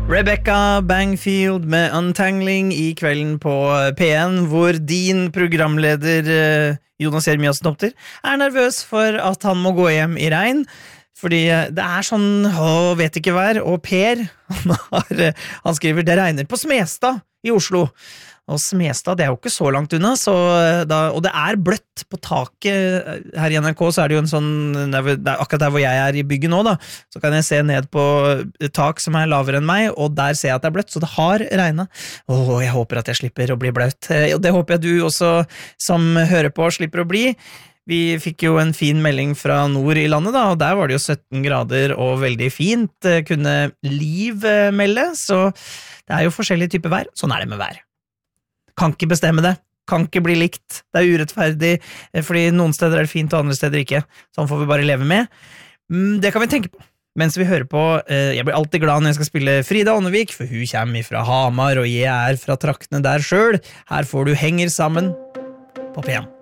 Rebecca Bangfield med Untangling I kvelden på P1, hvor din programleder Jonas Jeremiassen Tomter nervøs for at han må gå hjem I regn, fordi det sånn, vet ikke vær, og Per, han skriver, det regner på Smestad I Oslo, og Smestad, det jo ikke så langt unna, og det bløtt på taket her I NRK, så det jo en sånn, det akkurat der hvor jeg I bygget nå da, så kan jeg se ned på tak som lavere enn meg, og der ser jeg at det bløtt, så det har regnet. Jeg håper at jeg slipper å bli bløtt, og det håper jeg du også, som hører på, slipper å bli. Vi fikk jo en fin melding fra nord I landet da, og der var det jo 17 grader og veldig fint, kunne Liv melde, så det jo forskjellige typer vær, sånn det med vær. Kan ikke bestemme det, kan ikke bli likt, det urettferdig, fordi noen steder det fint og andre steder ikke, sånn får vi bare leve med. Det kan vi tenke på, mens vi hører på, jeg blir alltid glad når jeg skal spille Frida Ånnevik, for hun kommer fra Hamar, og jeg fra traktene der selv. Her får du Henger sammen på P1.